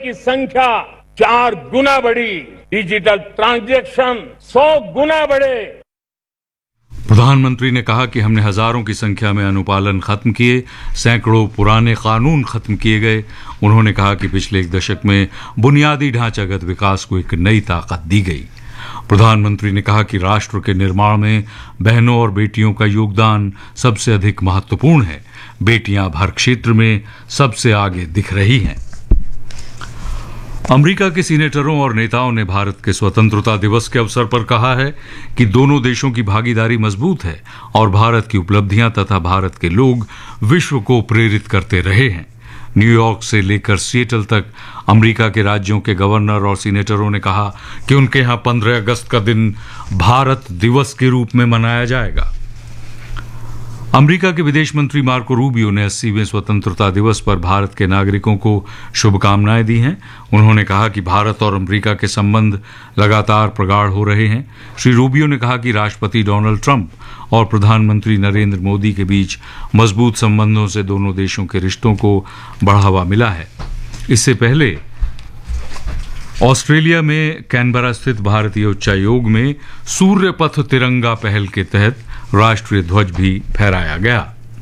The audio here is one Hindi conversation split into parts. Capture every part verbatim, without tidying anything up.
की संख्या चार गुना बढ़ी, डिजिटल ट्रांजैक्शन सौ गुना बढ़े। प्रधानमंत्री ने कहा कि हमने हजारों की संख्या में अनुपालन खत्म किए, सैकड़ों पुराने कानून खत्म किए गए। उन्होंने कहा कि पिछले एक दशक में बुनियादी ढांचागत विकास को एक नई ताकत दी गई। प्रधानमंत्री ने कहा कि राष्ट्र के निर्माण में बहनों और बेटियों का योगदान सबसे अधिक महत्वपूर्ण है। बेटियां अब हर क्षेत्र में सबसे आगे दिख रही हैं। अमेरिका के सीनेटरों और नेताओं ने भारत के स्वतंत्रता दिवस के अवसर पर कहा है कि दोनों देशों की भागीदारी मजबूत है और भारत की उपलब्धियां तथा भारत के लोग विश्व को प्रेरित करते रहे हैं। न्यूयॉर्क से लेकर सिएटल तक अमेरिका के राज्यों के गवर्नर और सीनेटरों ने कहा कि उनके यहां पंद्रह अगस्त का दिन भारत दिवस के रूप में मनाया जाएगा। अमेरिका के विदेश मंत्री मार्को रूबियो ने अस्सीवें स्वतंत्रता दिवस पर भारत के नागरिकों को शुभकामनाएं दी हैं। उन्होंने कहा कि भारत और अमेरिका के संबंध लगातार प्रगाढ़ हो रहे हैं। श्री रूबियो ने कहा कि राष्ट्रपति डोनाल्ड ट्रंप और प्रधानमंत्री नरेंद्र मोदी के बीच मजबूत संबंधों से दोनों देशों के रिश्तों को बढ़ावा मिला है। इससे पहले ऑस्ट्रेलिया में कैनबरा स्थित भारतीय उच्चायोग में सूर्य पथ तिरंगा पहल के तहत राष्ट्रीय ध्वज भी फहराया गया।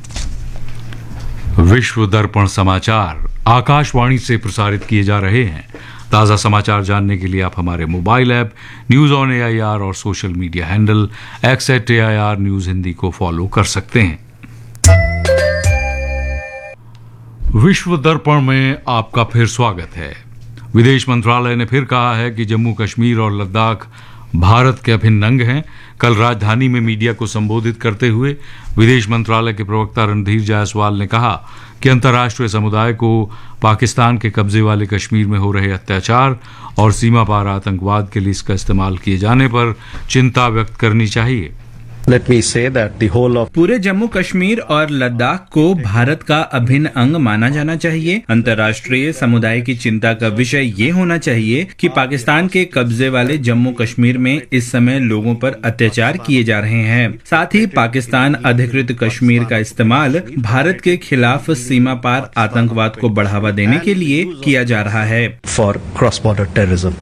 विश्व दर्पण समाचार आकाशवाणी से प्रसारित किए जा रहे हैं। ताजा समाचार जानने के लिए आप हमारे mobile app news on AIR और social media handle x eight AIR news Hindi को फॉलो कर सकते हैं। विश्व दर्पण में आपका फिर स्वागत है। विदेश मंत्रालय ने फिर कहा है कि जम्मू कश्मीर और लद्दाख भारत के अभिन्न अंग हैं। कल राजधानी में मीडिया को संबोधित करते हुए विदेश मंत्रालय के प्रवक्ता रणधीर जायसवाल ने कहा कि अंतर्राष्ट्रीय समुदाय को पाकिस्तान के कब्जे वाले कश्मीर में हो रहे अत्याचार और सीमा पार आतंकवाद के लिए इसका इस्तेमाल किए जाने पर चिंता व्यक्त करनी चाहिए। Let me say that the whole of पूरे जम्मू कश्मीर और लद्दाख को भारत का अभिन्न अंग माना जाना चाहिए। अंतर्राष्ट्रीय समुदाय की चिंता का विषय ये होना चाहिए कि पाकिस्तान के कब्जे वाले जम्मू कश्मीर में इस समय लोगों पर अत्याचार किए जा रहे हैं। साथ ही पाकिस्तान अधिकृत कश्मीर का इस्तेमाल भारत के खिलाफ सीमा पार आतंकवाद को बढ़ावा देने के लिए किया जा रहा है। for cross-border terrorism.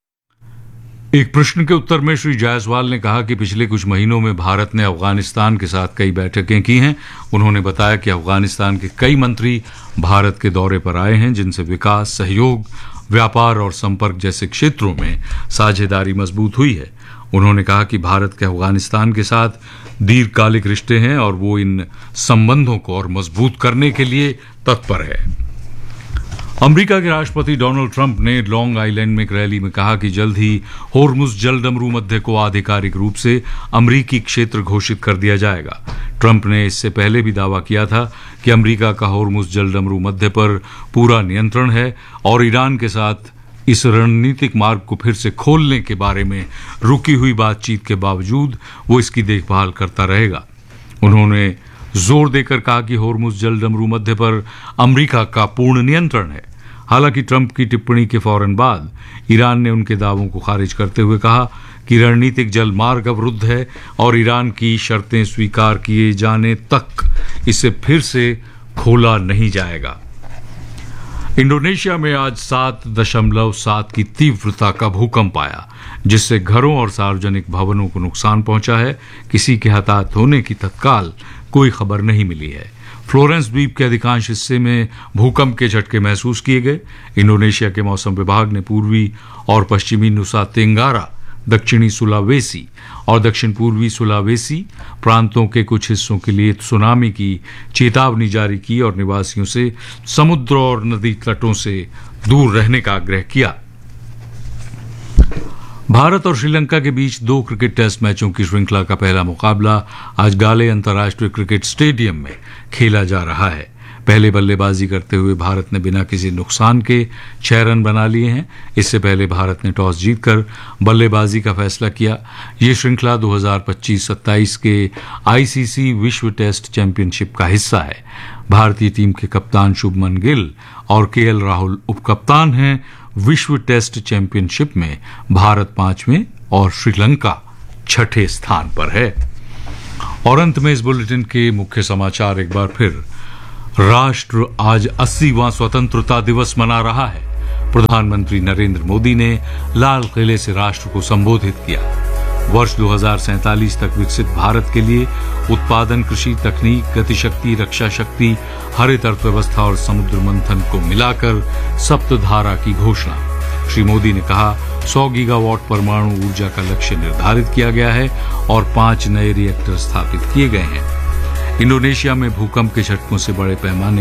एक प्रश्न के उत्तर में श्री जायसवाल ने कहा कि पिछले कुछ महीनों में भारत ने अफगानिस्तान के साथ कई बैठकें की हैं। उन्होंने बताया कि अफगानिस्तान के कई मंत्री भारत के दौरे पर आए हैं, जिनसे विकास, सहयोग, व्यापार और संपर्क जैसे क्षेत्रों में साझेदारी मजबूत हुई है। उन्होंने कहा कि भारत के अफगानिस्तान के साथ दीर्घकालिक रिश्ते हैं और वो इन संबंधों को और मजबूत करने के लिए तत्पर है। अमेरिका के राष्ट्रपति डोनाल्ड ट्रंप ने लॉन्ग आइलैंड में एक रैली में कहा कि जल्द ही होर्मुज जलडमरू मध्य को आधिकारिक रूप से अमेरिकी क्षेत्र घोषित कर दिया जाएगा। ट्रंप ने इससे पहले भी दावा किया था कि अमेरिका का होर्मुज जलडमरू मध्य पर पूरा नियंत्रण है और ईरान के साथ इस रणनीतिक मार्ग को फिर से खोलने के बारे में रुकी हुई बातचीत के बावजूद वो इसकी देखभाल करता रहेगा। उन्होंने जोर देकर कहा कि होर्मुज जलडमरू मध्य पर अमेरिका का पूर्ण नियंत्रण है। हालांकि ट्रंप की टिप्पणी के फौरन बाद ईरान ने उनके दावों को खारिज करते हुए कहा कि रणनीतिक जल मार्ग अवरुद्ध है और ईरान की शर्तें स्वीकार किए जाने तक इसे फिर से खोला नहीं जाएगा। इंडोनेशिया में आज सात दशमलव सात की तीव्रता का भूकंप आया, जिससे घरों और सार्वजनिक भवनों को नुकसान पहुंचा है। किसी के हताहत होने की तत्काल कोई खबर नहीं मिली है। फ्लोरेंस द्वीप के अधिकांश हिस्से में भूकंप के झटके महसूस किए गए। इंडोनेशिया के मौसम विभाग ने पूर्वी और पश्चिमी नुसा तेंगारा, दक्षिणी सुलावेसी और दक्षिण पूर्वी सुलावेसी प्रांतों के कुछ हिस्सों के लिए सुनामी की चेतावनी जारी की और निवासियों से समुद्र और नदी तटों से दूर रहने का आग्रह किया। भारत और श्रीलंका के बीच दो क्रिकेट टेस्ट मैचों की श्रृंखला का पहला मुकाबला आज गाले अंतर्राष्ट्रीय क्रिकेट स्टेडियम में खेला जा रहा है। पहले बल्लेबाजी करते हुए भारत ने बिना किसी नुकसान के छह रन बना लिए हैं। इससे पहले भारत ने टॉस जीतकर बल्लेबाजी का फैसला किया। ये श्रृंखला दो हज़ार पच्चीस सत्ताईस के आईसीसी विश्व टेस्ट चैंपियनशिप का हिस्सा है। भारतीय टीम के कप्तान शुभमन गिल और केएल राहुल उपकप्तान हैं। विश्व टेस्ट चैंपियनशिप में भारत पांचवें और श्रीलंका छठे स्थान पर है। और अंत में इस बुलेटिन के मुख्य समाचार एक बार फिर। राष्ट्र आज अस्सीवां स्वतंत्रता दिवस मना रहा है। प्रधानमंत्री नरेंद्र मोदी ने लाल किले से राष्ट्र को संबोधित किया। वर्ष दो हज़ार सैंतालीस तक विकसित भारत के लिए उत्पादन, कृषि, तकनीक, गतिशक्ति, रक्षा शक्ति, हरित अर्थव्यवस्था और समुद्र मंथन को मिलाकर सप्तधारा की घोषणा। श्री मोदी ने कहा, सौ गीगावाट परमाणु ऊर्जा का लक्ष्य निर्धारित किया गया है और पांच नए रिएक्टर स्थापित किए गए हैं। इंडोनेशिया में भूकंप के झटकों से बड़े पैमाने